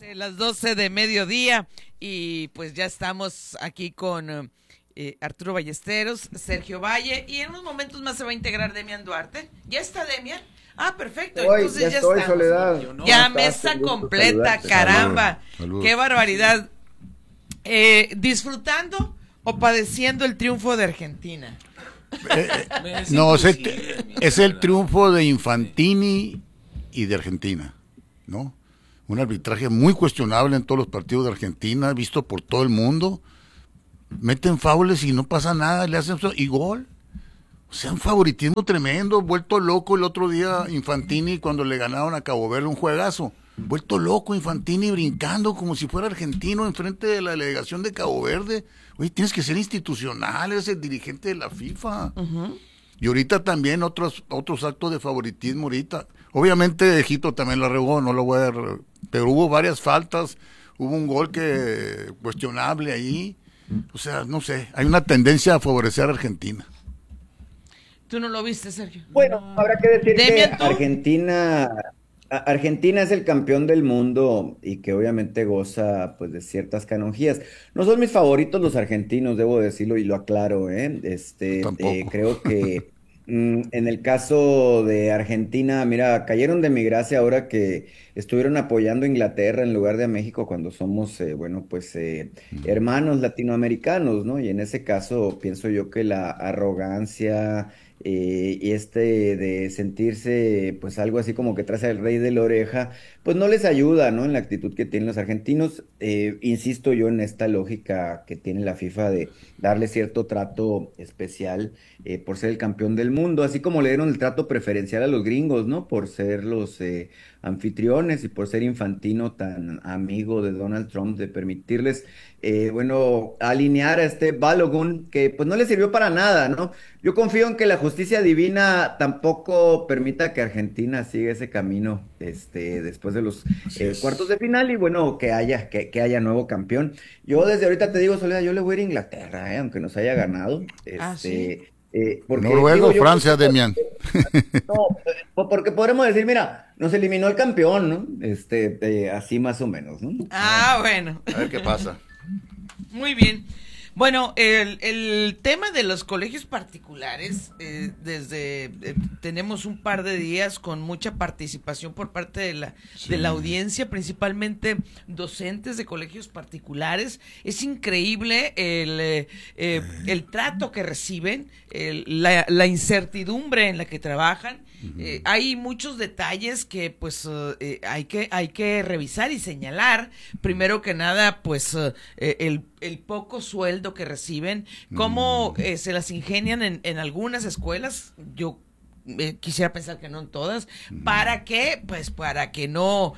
Las 12 de mediodía y pues ya estamos aquí con Arturo Ballesteros, Sergio Valle y en unos momentos más se va a integrar Demian Duarte. ¿Ya está Demian? Ah, perfecto, entonces ya estoy, estamos. Soledad. Ya mesa completa, caramba. Saludos. Qué barbaridad. ¿Disfrutando o padeciendo el triunfo de Argentina? No, es el triunfo de Infantini y de Argentina, ¿no? Un arbitraje muy cuestionable en todos los partidos de Argentina, visto por todo el mundo. Meten faules y no pasa nada, le hacen y gol. O sea, un favoritismo tremendo, vuelto loco el otro día Infantini cuando le ganaron a Cabo Verde un juegazo. Vuelto loco Infantini brincando como si fuera argentino enfrente de la delegación de Cabo Verde. Oye, tienes que ser institucional, eres el dirigente de la FIFA. Uh-huh. Y ahorita también otros actos de favoritismo ahorita. Obviamente Egipto también la regó, no lo voy a... Pero hubo varias faltas, hubo un gol que cuestionable ahí. O sea, no sé, hay una tendencia a favorecer a Argentina. ¿Tú no lo viste, Sergio? Bueno, habrá que decir que Demian, ¿tú? Argentina es el campeón del mundo y que obviamente goza pues de ciertas canonjías. No son mis favoritos los argentinos, debo decirlo y lo aclaro, ¿eh? Tampoco. Creo que en el caso de Argentina, mira, cayeron de mi gracia ahora que estuvieron apoyando a Inglaterra en lugar de a México cuando somos, bueno, pues hermanos latinoamericanos, ¿no? Y en ese caso pienso yo que la arrogancia y de sentirse pues algo así como que trae al rey de la oreja, pues no les ayuda, ¿no? En la actitud que tienen los argentinos. Insisto yo en esta lógica que tiene la FIFA de darle cierto trato especial por ser el campeón del mundo, así como le dieron el trato preferencial a los gringos, ¿no? Por ser los anfitriones y por ser Infantino tan amigo de Donald Trump, de permitirles, bueno, alinear a este Balogun que pues no le sirvió para nada, ¿no? Yo confío en que la justicia divina tampoco permita que Argentina siga ese camino, después de los cuartos de final y bueno, que haya nuevo campeón. Yo desde ahorita te digo, Soledad, yo le voy a ir a Inglaterra, aunque nos haya ganado, ¿Sí? porque Noruega digo o yo, Francia, Demian. no, porque podremos decir, mira, nos eliminó el campeón, ¿no? Así más o menos, ¿no? Bueno. A ver qué pasa. Muy bien. Bueno, el tema de los colegios particulares, tenemos un par de días con mucha participación por parte de la audiencia, principalmente docentes de colegios particulares. Es increíble el trato que reciben, la incertidumbre en la que trabajan. Hay muchos detalles que pues hay que revisar y señalar. Primero que nada, pues el poco sueldo que reciben, cómo se las ingenian en algunas escuelas. Yo quisiera pensar que no en todas. ¿Para qué? Pues para que no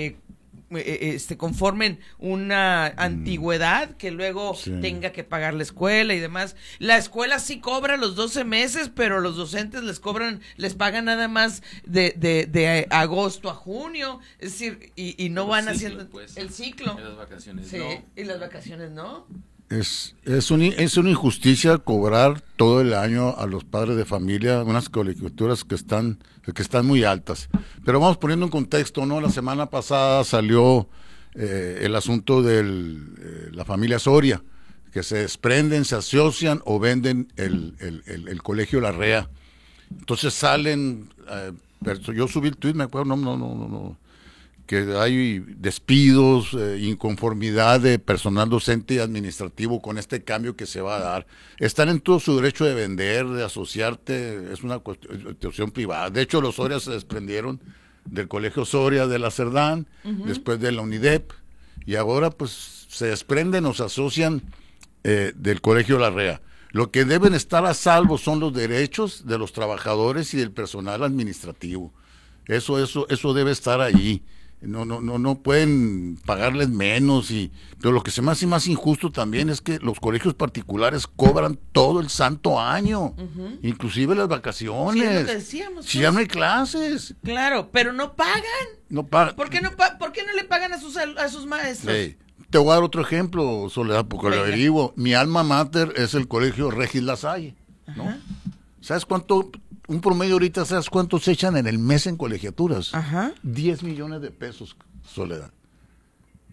conformen una antigüedad que luego tenga que pagar la escuela y demás. La escuela sí cobra los 12 meses, pero los docentes les pagan nada más de agosto a junio, es decir, y no van haciendo pues, el ciclo. Y las vacaciones Sí, no. y las vacaciones no. Es una injusticia cobrar todo el año a los padres de familia unas colegiaturas que están muy altas. Pero vamos poniendo un contexto, ¿no? La semana pasada salió el asunto de la familia Soria, que se desprenden, se asocian o venden el colegio Larrea. Entonces salen, yo subí el tweet, me acuerdo, no. Que hay despidos, inconformidad de personal docente y administrativo con este cambio que se va a dar. Están en todo su derecho de vender, de asociarte, es una cuestión privada. De hecho, los Soria se desprendieron del Colegio Soria de la Cerdán, después de la UNIDEP, y ahora pues se desprenden o se asocian del Colegio Larrea. Lo que deben estar a salvo son los derechos de los trabajadores y del personal administrativo. Eso debe estar ahí. No pueden pagarles menos pero lo que se me hace más injusto también es que los colegios particulares cobran todo el santo año, inclusive las vacaciones. Sí, es lo que decíamos, si pues. ya no hay clases. Claro, pero no pagan. No pagan. ¿Por qué no le pagan a sus maestros? Sí. Te voy a dar otro ejemplo, Soledad, porque lo averiguo. Mi alma mater es el colegio Regis Lasalle, ¿no? Ajá. ¿Sabes cuánto? Un promedio ahorita, ¿sabes cuánto se echan en el mes en colegiaturas? Ajá. 10 millones de pesos, Soledad.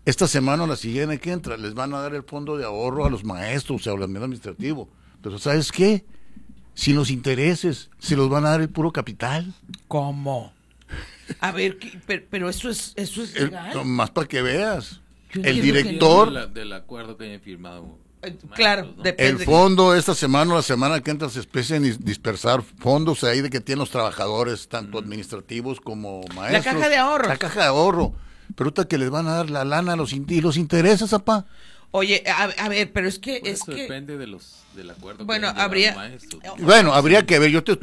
esta semana o la siguiente que entra, les van a dar el fondo de ahorro a los maestros, o sea, al administrativo. Pero ¿sabes qué? Sin los intereses, se los van a dar el puro capital. ¿Cómo? A ver, pero eso es legal. Más para que veas. Yo El entiendo que director, del acuerdo que hayan firmado. Claro, maestros, ¿no? depende. el fondo esta semana o la semana que entra se empiezan a dispersar fondos ahí de que tienen los trabajadores, tanto administrativos como maestros. La caja de ahorros. La caja de ahorro. Pero ahorita que les van a dar la lana a los intereses, apá. Oye, a ver, pero es que Por eso depende del acuerdo bueno, que hayan habría llegado los maestros. Bueno, habría que ver, yo te